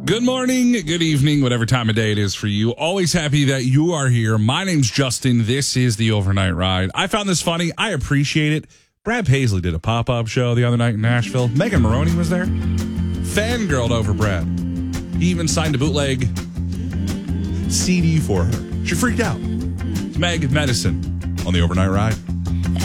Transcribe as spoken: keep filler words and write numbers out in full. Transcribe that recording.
Good morning, good evening, whatever time of day it is for you. Always happy that you are here. My name's Justin. This is the Overnight Ride. I found this funny. I appreciate it. Brad Paisley did a pop-up show the other night in Nashville. Megan Maroney was there. Fangirled over Brad. He even signed a bootleg C D for her. She freaked out. It's Meg Medicine on the Overnight Ride.